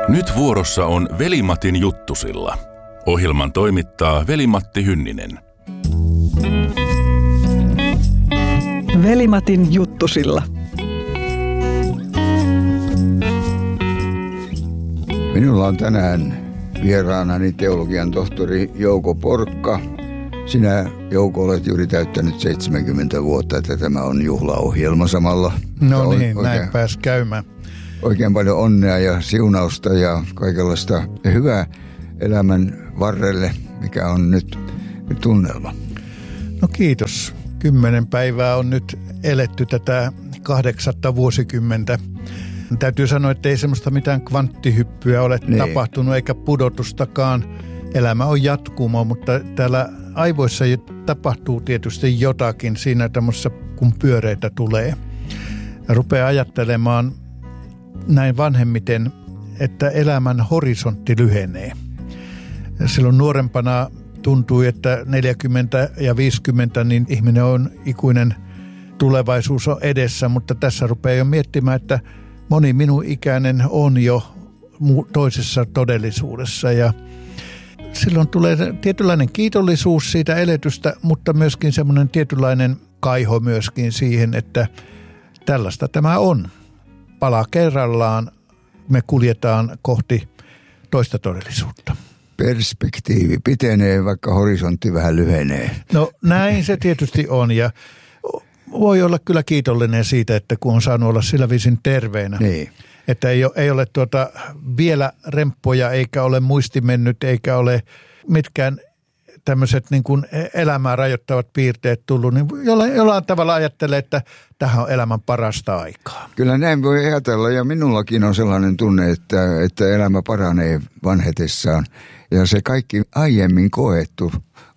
Nyt vuorossa on Veli-Matin juttusilla. Ohjelman toimittaa Veli-Matti Hynninen. Veli-Matin juttusilla. Minulla on tänään vieraanani teologian tohtori Jouko Porkka. Sinä, Jouko, olet juuri täyttänyt 70 vuotta, että tämä on juhlaohjelma samalla. No niin, näin pääsi käymään. Oikein paljon onnea ja siunausta ja kaikenlaista hyvää elämän varrelle, mikä on nyt tunnelma. No kiitos. 10 päivää on nyt eletty tätä 8. vuosikymmentä. Täytyy sanoa, että ei semmoista mitään kvanttihyppyä ole tapahtunut eikä pudotustakaan. Elämä on jatkumo, mutta täällä aivoissa tapahtuu tietysti jotakin siinä tämmöisessä, kun pyöreitä tulee. Ja rupeaa ajattelemaan näin vanhemmiten, että elämän horisontti lyhenee. Silloin nuorempana tuntui, että 40 ja 50 niin ihminen on ikuinen, tulevaisuus on edessä, mutta tässä rupeaa jo miettimään, että moni minun ikäinen on jo toisessa todellisuudessa ja silloin tulee tietynlainen kiitollisuus siitä eletystä, mutta myöskin semmoinen tietynlainen kaiho myöskin siihen, että tällaista tämä on. Pala kerrallaan me kuljetaan kohti toista todellisuutta. Perspektiivi pitenee, vaikka horisontti vähän lyhenee. No näin se tietysti on ja voi olla kyllä kiitollinen siitä, että kun on saanut olla sillä viisin terveenä. Niin. Että ei ole vielä remppoja, eikä ole muisti mennyt, eikä ole mitkään tämmöiset niin kuin elämää rajoittavat piirteet tullut, niin jollain tavalla ajattelee, että tähän on elämän parasta aikaa. Kyllä näin voi ajatella ja minullakin on sellainen tunne, että elämä paranee vanhetessaan ja se kaikki aiemmin koettu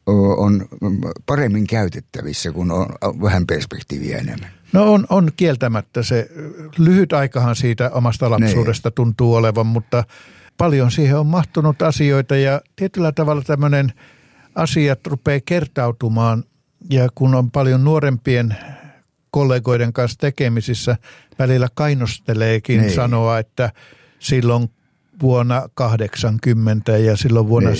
on paremmin käytettävissä, kun on vähän perspektiiviä enemmän. No on kieltämättä se lyhyt aikahan siitä omasta lapsuudesta tuntuu olevan, mutta paljon siihen on mahtunut asioita ja tietyllä tavalla tämmöinen asiat rupeaa kertautumaan ja kun on paljon nuorempien kollegoiden kanssa tekemisissä, välillä kainosteleekin sanoa, että silloin vuonna 80 ja silloin vuonna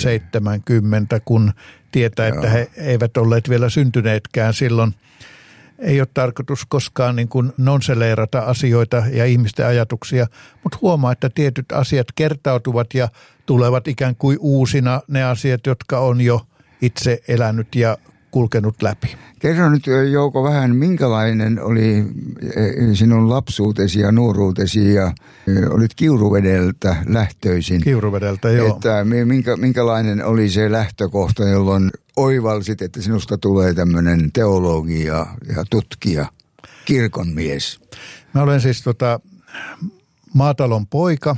70, kun tietää, että he eivät olleet vielä syntyneetkään silloin. Ei ole tarkoitus koskaan niin kuin nonseleerata asioita ja ihmisten ajatuksia, mutta huomaa, että tietyt asiat kertautuvat ja tulevat ikään kuin uusina ne asiat, jotka on jo itse elänyt ja kulkenut läpi. Kerro nyt, Jouko, vähän minkälainen oli sinun lapsuutesi ja nuoruutesi ja olit Kiuruvedeltä lähtöisin. Kiuruvedeltä, joo. Että minkälainen oli se lähtökohta, jolloin oivalsit, että sinusta tulee tämmöinen teologi ja tutkija, kirkonmies? Mä olen siis maatalon poika,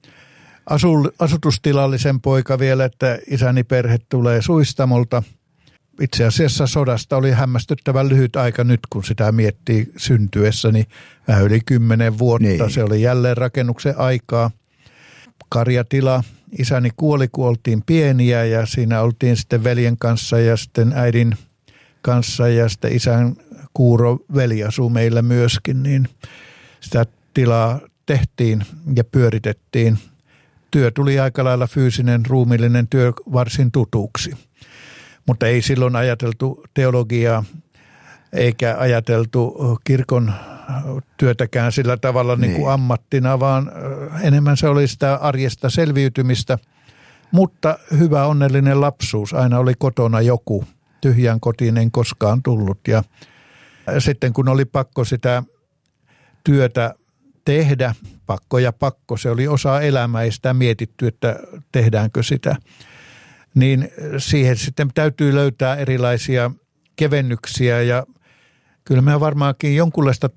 asutustilallisen poika vielä, että isäni perhe tulee Suistamolta. Itse asiassa sodasta oli hämmästyttävän lyhyt aika nyt, kun sitä miettii syntyessäni vähän yli 10 vuotta. Niin. Se oli jälleen rakennuksen aikaa. Karjatila. Isäni kuoli, kun oltiin pieniä ja siinä oltiin sitten veljen kanssa ja sitten äidin kanssa ja sitten isän kuuro veli asui meillä myöskin. Niin sitä tilaa tehtiin ja pyöritettiin. Työ tuli aika lailla fyysinen, ruumiillinen työ varsin tutuksi. Mutta ei silloin ajateltu teologiaa eikä ajateltu kirkon työtäkään sillä tavalla niin kuin ammattina, vaan enemmän se oli sitä arjesta selviytymistä. Mutta hyvä onnellinen lapsuus. Aina oli kotona joku. Tyhjään kotiin en koskaan tullut. Ja sitten kun oli pakko sitä työtä tehdä, pakko, se oli osa elämää, ei sitä mietitty, että tehdäänkö sitä. Niin siihen sitten täytyy löytää erilaisia kevennyksiä ja kyllä me varmaankin jonkunlaista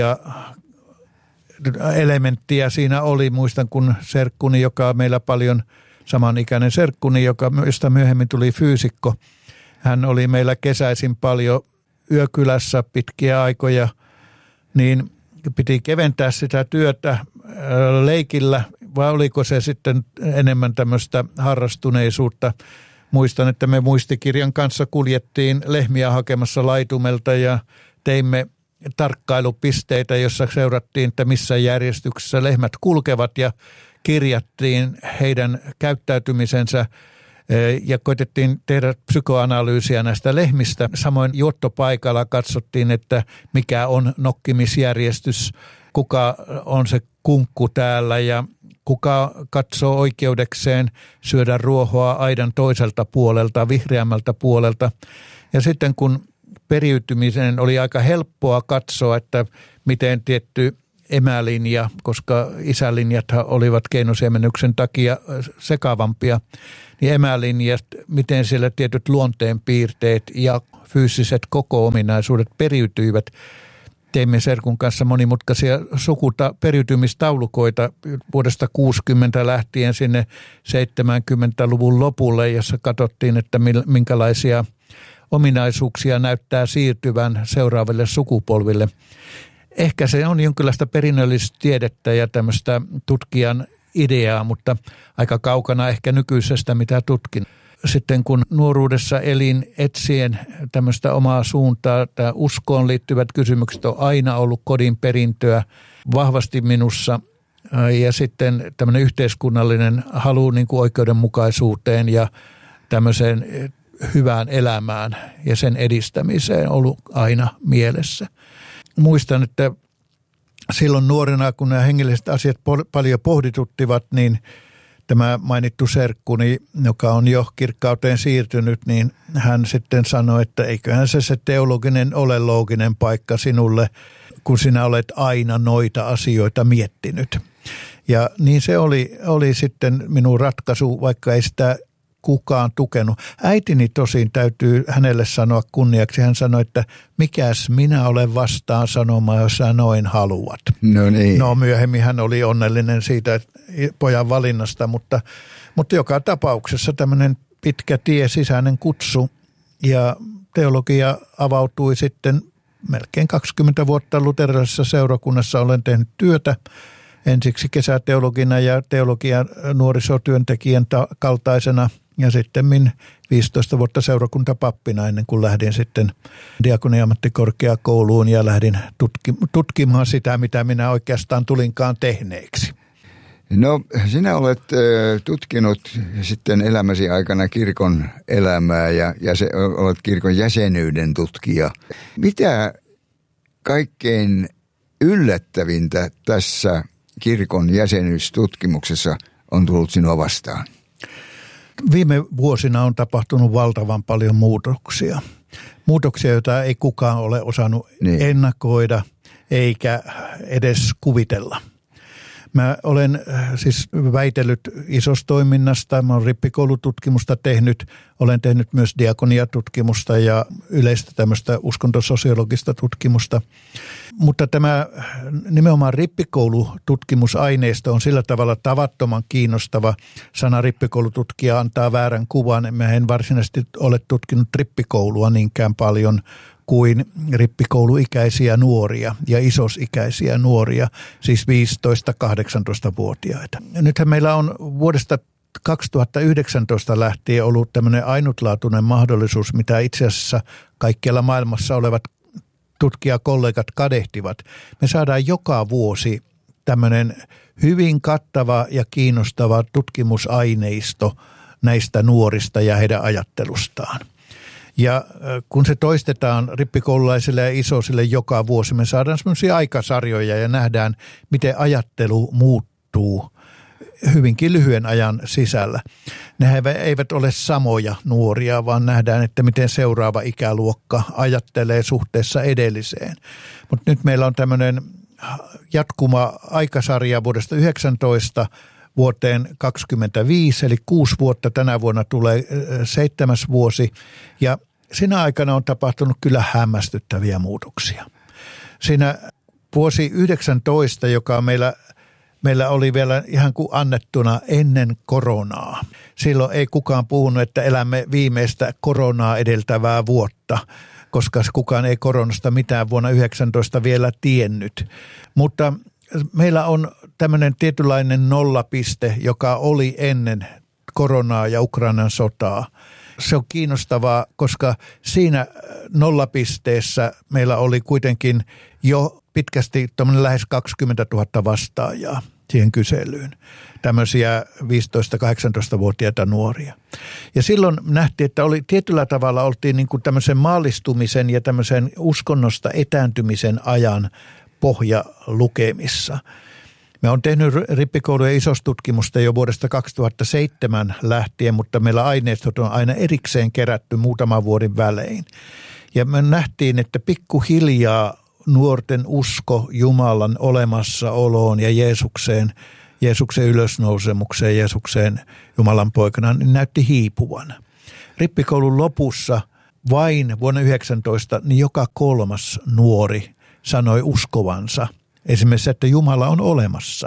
tutkija-elementtiä siinä oli. Muistan kun serkkuni, joka on meillä paljon samanikäinen serkkuni, josta myöhemmin tuli fyysikko. Hän oli meillä kesäisin paljon yökylässä pitkiä aikoja, niin piti keventää sitä työtä leikillä. Vai oliko se sitten enemmän tämmöistä harrastuneisuutta? Muistan, että me muistikirjan kanssa kuljettiin lehmiä hakemassa laitumelta ja teimme tarkkailupisteitä, jossa seurattiin, että missä järjestyksessä lehmät kulkevat ja kirjattiin heidän käyttäytymisensä ja koitettiin tehdä psykoanalyysiä näistä lehmistä. Samoin juottopaikalla katsottiin, että mikä on nokkimisjärjestys, kuka on se kunkku täällä ja kuka katsoo oikeudekseen syödä ruohoa aidan toiselta puolelta, vihreämmältä puolelta. Ja sitten kun periytymisen oli aika helppoa katsoa, että miten tietty emälinja, koska isälinjathan olivat keinosiemennyksen takia sekavampia, niin emälinjat, miten siellä tietyt luonteenpiirteet ja fyysiset koko-ominaisuudet periytyivät. Teimme serkun kanssa monimutkaisia periytymistaulukoita vuodesta 60 lähtien sinne 70-luvun lopulle, jossa katsottiin, että minkälaisia ominaisuuksia näyttää siirtyvän seuraaville sukupolville. Ehkä se on jonkinlaista perinnöllistä tiedettä ja tämmöistä tutkijan ideaa, mutta aika kaukana ehkä nykyisestä, mitä tutkin. Sitten kun nuoruudessa elin etsien tämmöistä omaa suuntaa, tämä uskoon liittyvät kysymykset on aina ollut kodin perintöä vahvasti minussa. Ja sitten tämmöinen yhteiskunnallinen halu niin kuin oikeudenmukaisuuteen ja tämmöiseen hyvään elämään ja sen edistämiseen on ollut aina mielessä. Muistan, että silloin nuorena, kun nämä hengelliset asiat paljon pohdituttivat, niin tämä mainittu serkkuni, joka on jo kirkkauteen siirtynyt, niin hän sitten sanoi, että eiköhän se teologinen ole looginen paikka sinulle, kun sinä olet aina noita asioita miettinyt. Ja niin se oli sitten minun ratkaisu, vaikka ei sitä kukaan tukenut. Äitini tosin täytyy hänelle sanoa kunniaksi. Hän sanoi, että mikäs minä olen vastaan sanomaan, jos sä noin haluat. No niin. No myöhemmin hän oli onnellinen siitä pojan valinnasta, mutta joka tapauksessa tämmöinen pitkä tie, sisäinen kutsu ja teologia avautui sitten melkein 20 vuotta luterilaisessa seurakunnassa olen tehnyt työtä. Ensiksi kesäteologina ja teologian nuorisotyöntekijän kaltaisena ja sitten 15 vuotta seurakuntapappina ennen kuin lähdin sitten diakoniammattikorkeakouluun ja lähdin tutkimaan sitä, mitä minä oikeastaan tulinkaan tehneeksi. No sinä olet tutkinut sitten elämäsi aikana kirkon elämää ja olet kirkon jäsenyyden tutkija. Mitä kaikkein yllättävintä tässä kirkon jäsenyystutkimuksessa on tullut sinua vastaan? Viime vuosina on tapahtunut valtavan paljon muutoksia. Muutoksia, joita ei kukaan ole osannut ennakoida eikä edes kuvitella. Mä olen siis väitellyt isosta toiminnasta, mä olen rippikoulututkimusta tehnyt, olen tehnyt myös diakoniatutkimusta ja yleistä tämmöistä uskontososiologista tutkimusta. Mutta tämä nimenomaan rippikoulututkimusaineisto on sillä tavalla tavattoman kiinnostava. Sana rippikoulututkija antaa väärän kuvan. Mä en varsinaisesti ole tutkinut rippikoulua niinkään paljon kuin rippikouluikäisiä nuoria ja isosikäisiä nuoria, siis 15-18-vuotiaita. Nythän meillä on vuodesta 2019 lähtien ollut tämmöinen ainutlaatuinen mahdollisuus, mitä itse asiassa kaikkialla maailmassa olevat tutkijakollegat kadehtivat. Me saadaan joka vuosi tämmöinen hyvin kattava ja kiinnostava tutkimusaineisto näistä nuorista ja heidän ajattelustaan. Ja kun se toistetaan rippikoululaisille ja isosille joka vuosi, me saadaan semmoisia aikasarjoja ja nähdään, miten ajattelu muuttuu hyvinkin lyhyen ajan sisällä. Nehän eivät ole samoja nuoria, vaan nähdään, että miten seuraava ikäluokka ajattelee suhteessa edelliseen. Mutta nyt meillä on tämmöinen jatkuma aikasarja vuodesta 19 vuoteen 2025, eli 6 vuotta tänä vuonna tulee 7. vuosi, ja siinä aikana on tapahtunut kyllä hämmästyttäviä muutoksia. Siinä vuosi 19, joka meillä oli vielä ihan kuin annettuna ennen koronaa. Silloin ei kukaan puhunut, että elämme viimeistä koronaa edeltävää vuotta, koska kukaan ei koronasta mitään vuonna 19 vielä tiennyt. Mutta meillä on tämmöinen tietynlainen nollapiste, joka oli ennen koronaa ja Ukrainan sotaa. Se on kiinnostavaa, koska siinä nollapisteessä meillä oli kuitenkin jo pitkästi lähes 20 000 vastaajaa siihen kyselyyn. Tämmöisiä 15-18-vuotiaita nuoria. Ja silloin nähtiin, että tietyllä tavalla oltiin niin kuin tämmöisen maallistumisen ja tämmöisen uskonnosta etääntymisen ajan pohjalukemissa. Me on tehnyt rippikoulujen isostutkimusta jo vuodesta 2007 lähtien, mutta meillä aineistot on aina erikseen kerätty muutaman vuoden välein. Ja me nähtiin, että pikkuhiljaa nuorten usko Jumalan olemassaoloon ja Jeesuksen ylösnousemukseen, Jeesukseen Jumalan poikana, niin näytti hiipuvan. Rippikoulun lopussa vain vuonna 19 niin joka 3. nuori sanoi uskovansa. Esimerkiksi, että Jumala on olemassa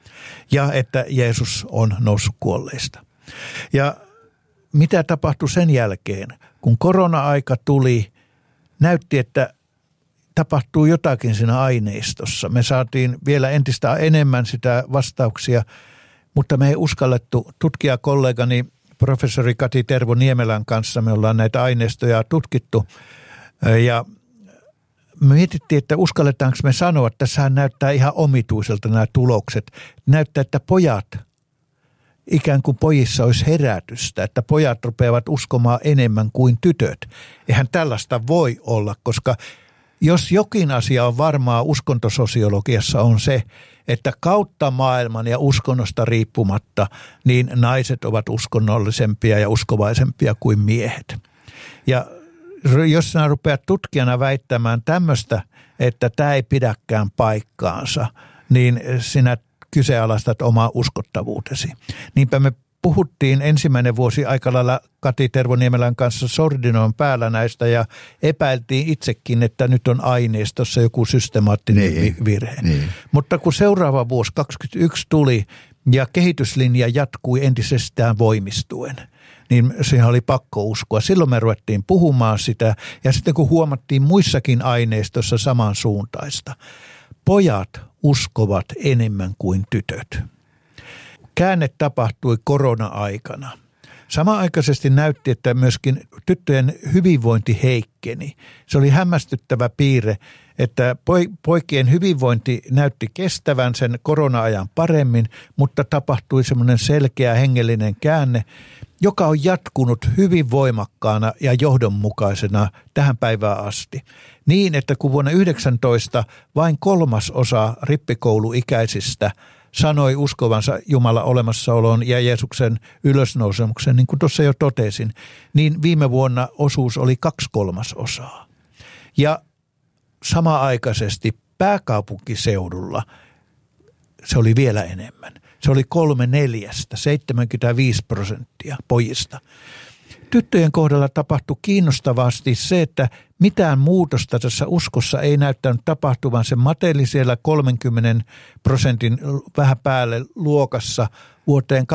ja että Jeesus on noussut kuolleista. Ja mitä tapahtui sen jälkeen? Kun korona-aika tuli, näytti, että tapahtuu jotakin siinä aineistossa. Me saatiin vielä entistä enemmän sitä vastauksia, mutta me ei uskallettu. Tutkijakollegani professori Kati Tervo Niemelän kanssa me ollaan näitä aineistoja tutkittu ja me mietittiin, että uskalletaanko me sanoa, että tässähän näyttää ihan omituiselta nämä tulokset. Näyttää, että pojat, ikään kuin pojissa olisi herätystä, että pojat rupeavat uskomaan enemmän kuin tytöt. Eihän tällaista voi olla, koska jos jokin asia on varmaa uskontososiologiassa on se, että kautta maailman ja uskonnosta riippumatta, niin naiset ovat uskonnollisempia ja uskovaisempia kuin miehet. Ja jos sinä rupeat tutkijana väittämään tämmöistä, että tämä ei pidäkään paikkaansa, niin sinä kyseenalaistat omaa uskottavuutesi. Niinpä me puhuttiin ensimmäinen vuosi aika lailla Kati Tervo Niemelän kanssa sordinoon päällä näistä ja epäiltiin itsekin, että nyt on aineistossa joku systemaattinen virhe. Niin. Mutta kun seuraava vuosi 2021 tuli ja kehityslinja jatkui entisestään voimistuen, niin siihen oli pakko uskoa. Silloin me ruvettiin puhumaan sitä ja sitten kun huomattiin muissakin aineistossa samansuuntaista, pojat uskovat enemmän kuin tytöt. Käänne tapahtui korona-aikana. Samanaikaisesti näytti, että myöskin tyttöjen hyvinvointi heikkeni. Se oli hämmästyttävä piirre, että poikien hyvinvointi näytti kestävän sen korona-ajan paremmin, mutta tapahtui semmoinen selkeä hengellinen käänne, joka on jatkunut hyvin voimakkaana ja johdonmukaisena tähän päivään asti. Niin, että kun vuonna 19 vain 1/3 rippikouluikäisistä sanoi uskovansa Jumalan olemassaoloon ja Jeesuksen ylösnousemuksen, niin kuin tuossa jo totesin, niin viime vuonna osuus oli 2/3. Ja samaaikaisesti pääkaupunkiseudulla se oli vielä enemmän. Se oli 3/4, 75% pojista. Tyttöjen kohdalla tapahtui kiinnostavasti se, että mitään muutosta tässä uskossa ei näyttänyt tapahtuvan. Se mateli siellä 30% vähän päälle luokassa vuoteen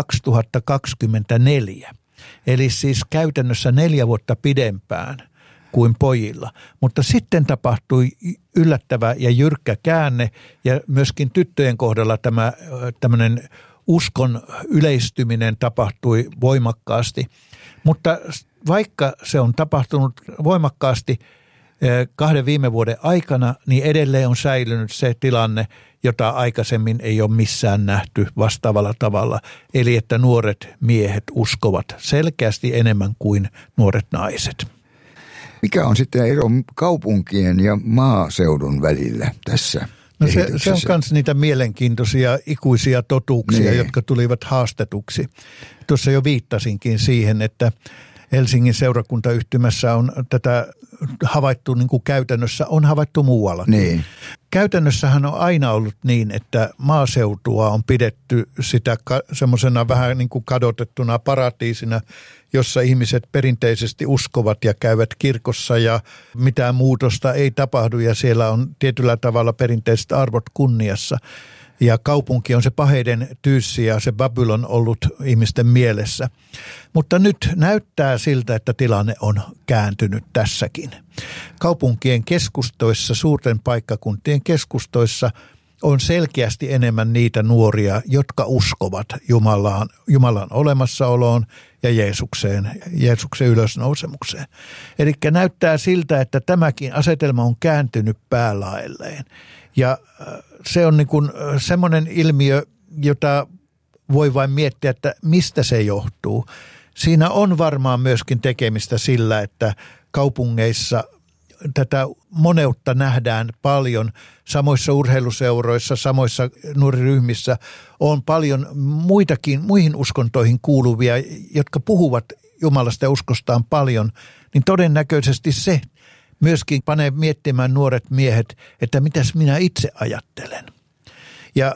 2024. Eli siis käytännössä 4 vuotta pidempään kuin pojilla. Mutta sitten tapahtui yllättävä ja jyrkkä käänne ja myöskin tyttöjen kohdalla tämmöinen uskon yleistyminen tapahtui voimakkaasti. Mutta vaikka se on tapahtunut voimakkaasti 2 viime vuoden aikana, niin edelleen on säilynyt se tilanne, jota aikaisemmin ei ole missään nähty vastaavalla tavalla. Eli että nuoret miehet uskovat selkeästi enemmän kuin nuoret naiset. Mikä on sitten ero kaupunkien ja maaseudun välillä tässä? No se on myös niitä mielenkiintoisia ikuisia totuuksia, jotka tulivat haastetuksi. Tuossa jo viittasinkin siihen, että Helsingin seurakuntayhtymässä on tätä havaittu niin kuin käytännössä, on havaittu muuallakin. Niin. Käytännössähän on aina ollut niin, että maaseutua on pidetty sitä semmoisena vähän niin kuin kadotettuna paratiisina, jossa ihmiset perinteisesti uskovat ja käyvät kirkossa ja mitään muutosta ei tapahdu ja siellä on tietyllä tavalla perinteiset arvot kunniassa. Ja kaupunki on se paheiden tyyssi ja se Babylon ollut ihmisten mielessä. Mutta nyt näyttää siltä, että tilanne on kääntynyt tässäkin. Kaupunkien keskustoissa, suurten paikkakuntien keskustoissa on selkeästi enemmän niitä nuoria, jotka uskovat Jumalan olemassaoloon ja Jeesuksen ylösnousemukseen. Eli näyttää siltä, että tämäkin asetelma on kääntynyt päälaelleen. Ja se on niin kuin semmoinen ilmiö, jota voi vain miettiä, että mistä se johtuu. Siinä on varmaan myöskin tekemistä sillä, että kaupungeissa tätä moneutta nähdään paljon. Samoissa urheiluseuroissa, samoissa nuoriryhmissä on paljon muihin uskontoihin kuuluvia, jotka puhuvat Jumalasta ja uskostaan paljon, niin todennäköisesti se myöskin panee miettimään nuoret miehet, että mitäs minä itse ajattelen. Ja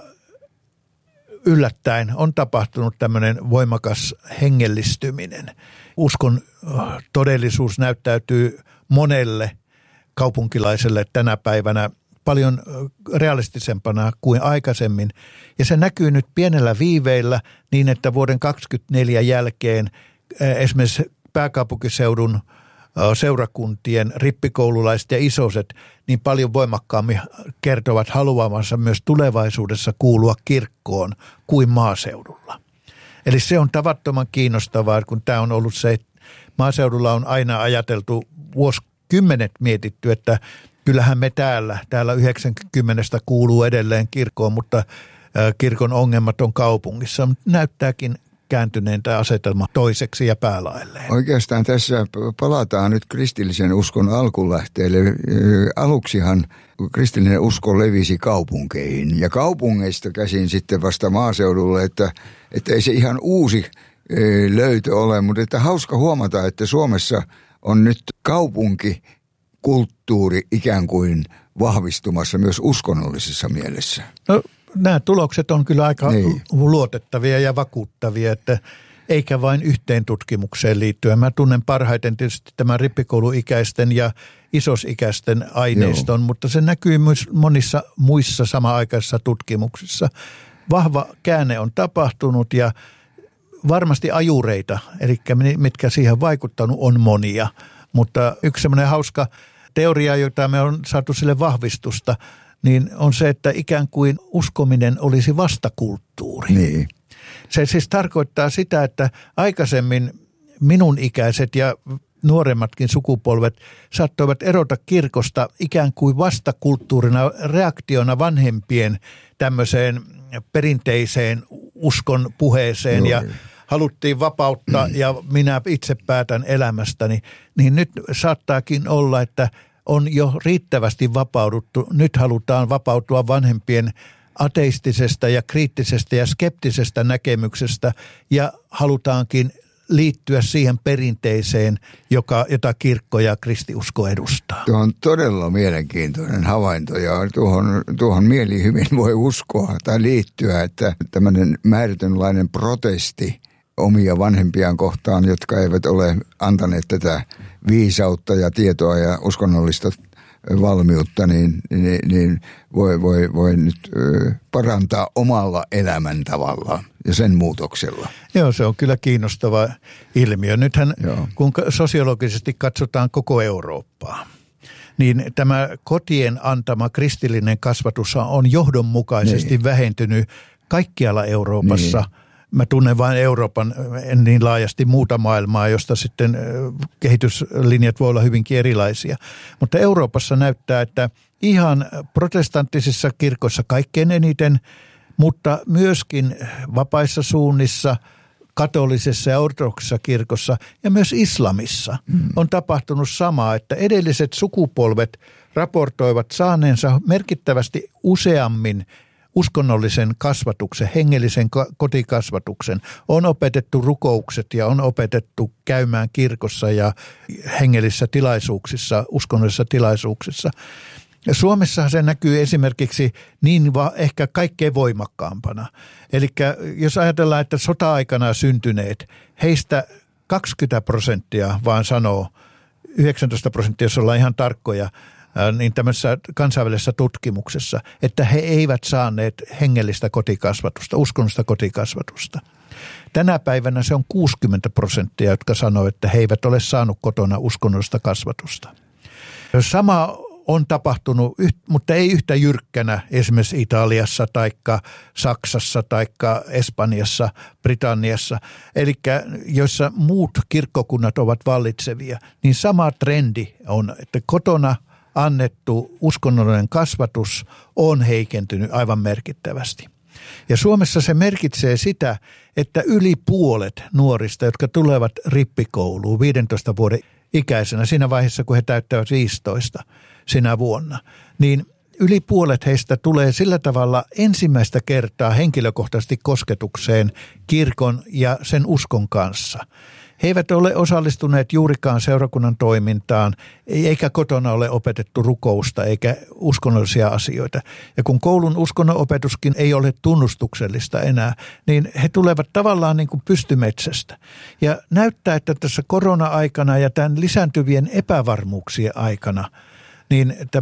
yllättäen on tapahtunut tämmöinen voimakas hengellistyminen. Uskon todellisuus näyttäytyy monelle kaupunkilaiselle tänä päivänä paljon realistisempana kuin aikaisemmin. Ja se näkyy nyt pienellä viiveillä niin, että vuoden 2024 jälkeen esimerkiksi pääkaupunkiseudun seurakuntien rippikoululaiset ja isoset niin paljon voimakkaammin kertovat haluavansa myös tulevaisuudessa kuulua kirkkoon kuin maaseudulla. Eli se on tavattoman kiinnostavaa, kun tämä on ollut se, että maaseudulla on aina ajateltu vuosikymmenet mietitty, että kyllähän me täällä 90 kuuluu edelleen kirkkoon, mutta kirkon ongelmat on kaupungissa. Näyttääkin kääntyneen tämä asetelma toiseksi ja päälaelleen. Oikeastaan tässä palataan nyt kristillisen uskon alkulähteelle. Aluksihan kristillinen usko levisi kaupunkeihin ja kaupungeista käsin sitten vasta maaseudulle, että ei se ihan uusi löytö ole, mutta että hauska huomata, että Suomessa on nyt kaupunkikulttuuri ikään kuin vahvistumassa myös uskonnollisessa mielessä. No, nämä tulokset on kyllä aika luotettavia ja vakuuttavia, että eikä vain yhteen tutkimukseen liittyen. Mä tunnen parhaiten tietysti tämän rippikouluikäisten ja isosikäisten aineiston, mutta se näkyy myös monissa muissa sama-aikaisissa tutkimuksissa. Vahva käänne on tapahtunut ja varmasti ajureita, eli mitkä siihen vaikuttanut, on monia. Mutta yksi semmoinen hauska teoria, jota me on saatu sille vahvistusta, niin on se, että ikään kuin uskominen olisi vastakulttuuri. Niin. Se siis tarkoittaa sitä, että aikaisemmin minun ikäiset ja nuoremmatkin sukupolvet saattoivat erota kirkosta ikään kuin vastakulttuurina, reaktiona vanhempien tämmöiseen perinteiseen uskon puheeseen ja haluttiin vapauttaa ja minä itse päätän elämästäni, niin nyt saattaakin olla, että on jo riittävästi vapauduttu. Nyt halutaan vapautua vanhempien ateistisesta ja kriittisestä ja skeptisestä näkemyksestä ja halutaankin liittyä siihen perinteiseen, jota kirkko ja kristiusko edustaa. Tuo on todella mielenkiintoinen havainto ja tuohon mielihyvin voi uskoa tai liittyä, että tämmöinen määrätynlainen protesti omia vanhempiaan kohtaan, jotka eivät ole antaneet tätä viisautta ja tietoa ja uskonnollista valmiutta, niin voi nyt parantaa omalla elämäntavallaan ja sen muutoksella. Joo, se on kyllä kiinnostava ilmiö. Nythän kun sosiologisesti katsotaan koko Eurooppaa, niin tämä kotien antama kristillinen kasvatus on johdonmukaisesti vähentynyt kaikkialla Euroopassa. Niin. Mä tunnen vain Euroopan, en niin laajasti muuta maailmaa, josta sitten kehityslinjat voi olla hyvinkin erilaisia. Mutta Euroopassa näyttää, että ihan protestanttisissa kirkoissa kaikkein eniten, mutta myöskin vapaissa suunnissa, katolisessa ja ortodoksissa kirkossa ja myös islamissa on tapahtunut samaa, että edelliset sukupolvet raportoivat saaneensa merkittävästi useammin uskonnollisen kasvatuksen, hengellisen kotikasvatuksen. On opetettu rukoukset ja on opetettu käymään kirkossa ja hengellisissä tilaisuuksissa, uskonnollisissa tilaisuuksissa. Ja Suomessahan se näkyy esimerkiksi ehkä kaikkein voimakkaampana. Eli jos ajatellaan, että sota-aikana syntyneet, heistä 20% vaan sanoo, 19% jos ollaan ihan tarkkoja, niin tämmöisessä kansainvälisessä tutkimuksessa, että he eivät saaneet hengellistä kotikasvatusta, uskonnollista kotikasvatusta. Tänä päivänä se on 60%, jotka sanoo, että he eivät ole saanut kotona uskonnollista kasvatusta. Sama on tapahtunut, mutta ei yhtä jyrkkänä esimerkiksi Italiassa tai Saksassa tai Espanjassa, Britanniassa, eli joissa muut kirkkokunnat ovat vallitsevia, niin sama trendi on, että kotona annettu uskonnollinen kasvatus on heikentynyt aivan merkittävästi. Ja Suomessa se merkitsee sitä, että yli puolet nuorista, jotka tulevat rippikouluun 15 vuoden ikäisenä siinä vaiheessa, kun he täyttävät 15 sinä vuonna, niin yli puolet heistä tulee sillä tavalla ensimmäistä kertaa henkilökohtaisesti kosketukseen kirkon ja sen uskon kanssa. He eivät ole osallistuneet juurikaan seurakunnan toimintaan, eikä kotona ole opetettu rukousta eikä uskonnollisia asioita. Ja kun koulun uskonnonopetuskin ei ole tunnustuksellista enää, niin he tulevat tavallaan niin kuin pystymetsästä. Ja näyttää, että tässä korona-aikana ja tämän lisääntyvien epävarmuuksien aikana, niin